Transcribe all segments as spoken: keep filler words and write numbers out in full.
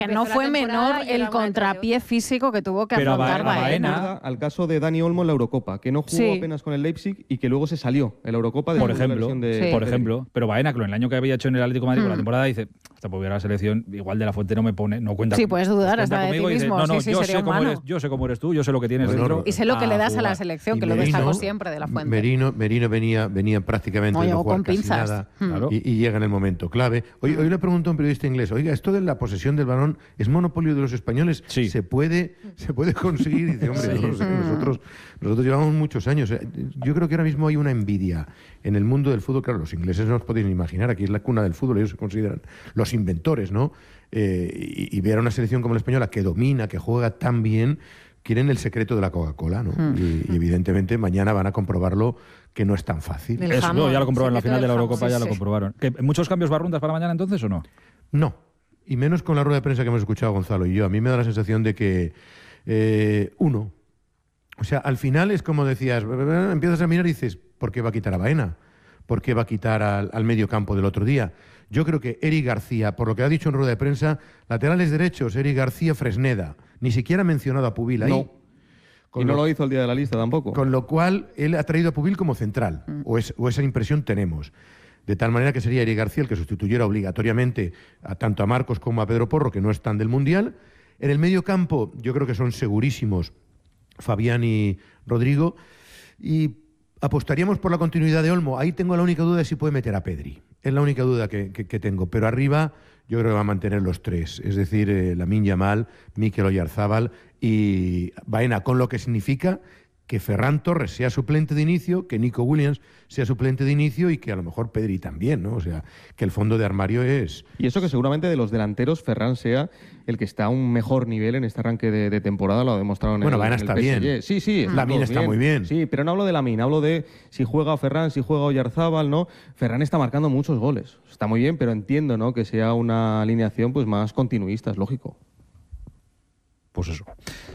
Que no fue menor el contrapié físico que tuvo que Pero afrontar Baena, Baena. Al caso de Dani Olmo en la Eurocopa, que no jugó Sí. apenas con el Leipzig y que luego se salió en la Eurocopa. Por después de la ejemplo, lesión de Sí. por Pedri. ejemplo, pero Baena, que en el año que había hecho en el Atlético de Madrid Hmm. por la temporada, dice, hasta por la selección, igual de la Fuente no me pone, no cuenta Sí, conmigo. puedes dudar Pues hasta cuenta de ti conmigo y dice, mismo. no, no, Sí, sí, yo sería sé cómo humano. eres, yo sé cómo eres tú, yo sé lo que tienes Bueno, dentro. Y sé lo que le das a la jugar. selección, Y que lo Merino- destacó siempre de la Fuente. Merino, Merino venía, venía prácticamente No, de no llegó jugar con casi pinzas. nada Hmm. Claro. y, y llega en el momento clave. Hoy, hoy le pregunto a un periodista inglés, oiga, ¿esto de la posesión del balón es monopolio de los españoles? Sí. ¿Se puede, se puede conseguir? Y dice, hombre, no lo sé, nosotros, nosotros llevamos muchos años. Yo creo que ahora mismo hay una envidia en el mundo del fútbol. Claro, los ingleses no os podéis ni imaginar, aquí es la cuna del fútbol, ellos se consideran los inventores, ¿no? Eh, y, y ver a una selección como la española que domina, que juega tan bien, quieren el secreto de la Coca-Cola, ¿no? Hmm. Y, y evidentemente mañana van a comprobarlo que no es tan fácil. Del Eso, jamón, no, ya lo comprobaron en la secreto final de la del jamón. Eurocopa, Sí, ya lo sí. comprobaron. ¿Que ¿Muchos cambios Barrundas para mañana entonces o no? No, y menos con la rueda de prensa que hemos escuchado Gonzalo y yo. A mí me da la sensación de que eh, uno, o sea, al final es como decías, empiezas a mirar y dices, ¿por qué va a quitar a Baena? ¿Por qué va a quitar al, al medio campo del otro día? Yo creo que Eric García, por lo que ha dicho en rueda de prensa, laterales derechos, Eric García, Fresneda, ni siquiera ha mencionado a Pubil ahí. No. Con y no lo- lo hizo el día de la lista tampoco. Con lo cual, él ha traído a Pubil como central, o, es- o esa impresión tenemos. De tal manera que sería Eric García el que sustituyera obligatoriamente a tanto a Marcos como a Pedro Porro, que no están del Mundial. En el medio campo, yo creo que son segurísimos Fabián y Rodrigo. Y apostaríamos por la continuidad de Olmo. Ahí tengo la única duda de si puede meter a Pedri. Es la única duda que, que- que tengo. Pero arriba yo creo que va a mantener los tres. Es decir, eh, Lamine Yamal, Mikel Oyarzábal y Baena, con lo que significa que Ferran Torres sea suplente de inicio, que Nico Williams sea suplente de inicio y que a lo mejor Pedri también, ¿no? O sea, que el fondo de armario es... Y eso que seguramente de los delanteros Ferran sea el que está a un mejor nivel en este arranque de, de temporada, lo ha demostrado en Bueno, el, Baena en el está P S G. bien. Sí, sí. están Lamine todos está muy bien. Sí, pero no hablo de Lamine, hablo de si juega Ferran, si juega Oyarzábal, ¿no? Ferran está marcando muchos goles. Está muy bien, pero entiendo, ¿no? Que sea una alineación pues más continuista, es lógico. Pues eso.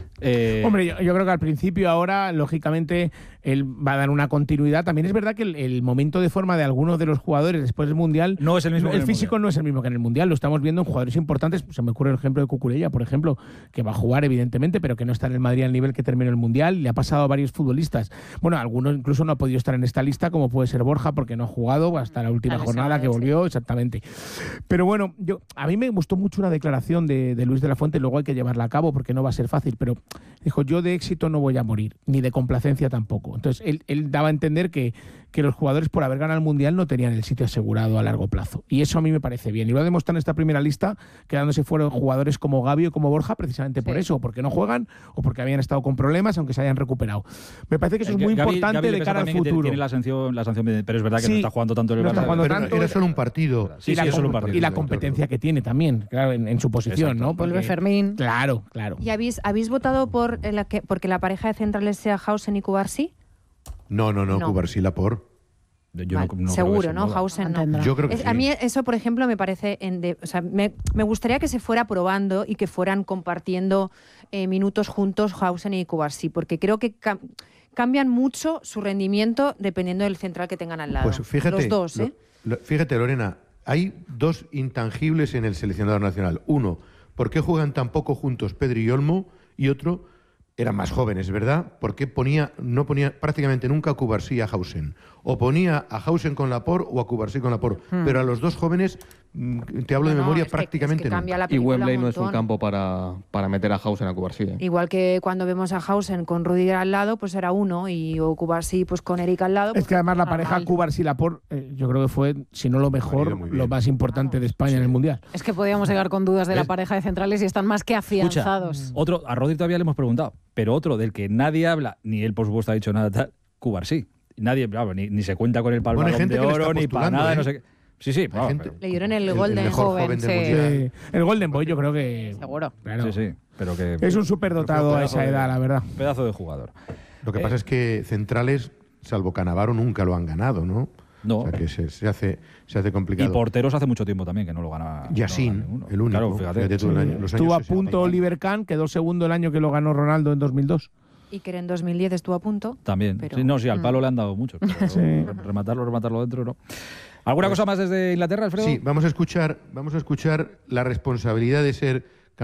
Eh, Hombre, yo, yo creo que al principio ahora, lógicamente, él va a dar una continuidad. También es verdad que el, el momento de forma de algunos de los jugadores después del Mundial... No es el mismo que en el físico Mundial. no es el mismo que en el Mundial. Lo estamos viendo en jugadores importantes. Se me ocurre el ejemplo de Cucurella, por ejemplo, que va a jugar, evidentemente, pero que no está en el Madrid al nivel que terminó el Mundial. Le ha pasado a varios futbolistas. Bueno, algunos incluso no ha podido estar en esta lista, como puede ser Borja, porque no ha jugado hasta la última Está jornada que lesionado, volvió, exactamente. Pero bueno, yo a mí me gustó mucho una declaración de, de Luis de la Fuente, luego hay que llevarla a cabo porque no va a ser fácil, pero dijo, yo de éxito no voy a morir, ni de complacencia tampoco. Entonces, él, él daba a entender que, que los jugadores por haber ganado el Mundial no tenían el sitio asegurado a largo plazo. Y eso a mí me parece bien. Y lo ha demostrado en esta primera lista, quedándose fuera jugadores como Gavi o como Borja, precisamente por Sí. eso, porque no juegan o porque habían estado con problemas, aunque se hayan recuperado. Me parece que eso es eh, muy Gavi- importante Gavi le de pesa cara al también que futuro. Tiene la sanción, la sanción, pero es verdad que Sí, no está jugando tanto en el no está Barça. jugando Pero tanto. era solo un partido. Sí, y, sí, la, es solo un com- partido. y la competencia que tiene también, claro, en, en su posición, Exacto. ¿no? Vuelve Porque- Fermín. Claro, claro. ¿Y habéis, habéis votado por la que, porque la pareja de centrales sea Hausen y Cubarsí? No, no, no, No. Cubarsí Lapor. Yo Vale, no- no creo que seguro, se ¿no? mueva. Hausen no. Mantendrá. Yo creo que Es- sí. A mí eso, por ejemplo, me parece... En de- o sea, me, me gustaría que se fuera probando y que fueran compartiendo eh, minutos juntos Hausen y Cubarsí, porque creo que cam- cambian mucho su rendimiento dependiendo del central que tengan al lado. Pues fíjate, Los dos, lo- ¿eh? lo- fíjate, Lorena, hay dos intangibles en el seleccionador nacional. Uno, ¿por qué juegan tan poco juntos Pedri y Olmo? Y otro, eran más jóvenes, ¿verdad? ¿Por qué ponía, no ponía prácticamente nunca a Cubarsí y a Hausen? O ponía a Hausen con Laporte o a Cubarsí con Laporte. Pero a los dos jóvenes, mm, te hablo de No, no, memoria, es que- prácticamente es que cambia nunca. la Y película Wembley un no es un montón. campo para, para meter a Hausen a Cubarsí. ¿eh? Igual que cuando vemos a Hausen con Rudiger al lado, pues era uno, y o Cubarsí pues con Eric al lado. Es pues que además la normal. pareja Cubarsí y Laporte, eh, yo creo que fue, si no lo Ha ido mejor, muy bien. lo más importante de España en el Mundial. Es que podíamos llegar con dudas de la ¿Ves? pareja de centrales y están más que Escucha, afianzados. otro, a Rodri todavía le hemos preguntado, pero otro del que nadie habla, ni él por supuesto ha dicho nada tal, Cubarsí. Nadie, claro, ni, ni se cuenta con el Bueno, hay Balón gente de que le oro, está ni para postulando, nada, ¿eh? no sé qué. Sí, sí, bueno, gente- pero- Le dieron el, El- el Golden mejor joven, joven del sí. Mundial. Eh, el Golden Boy yo creo que... Seguro. Claro, sí, sí, pero que es un superdotado a esa edad, la verdad. pedazo de jugador. Lo que Eh, pasa es que centrales, salvo Canavaro, nunca lo han ganado, ¿no? No. O sea que se, se hace, se hace complicado. Y porteros hace mucho tiempo también que no lo gana. Yassin, no lo gana ninguno. el único. Claro, fíjate. Fíjate tú, el año- los Estuvo a años punto sesenta. Oliver Kahn, quedó segundo el año que lo ganó Ronaldo en dos mil dos. Y que en dos mil diez estuvo a punto. También. Pero- Sí, no, sí, al Mm. palo le han dado mucho. Pero Sí. Rematarlo, rematarlo dentro, no. ¿Alguna cosa más desde Inglaterra, Alfredo? Sí, vamos a escuchar, vamos a escuchar la responsabilidad de ser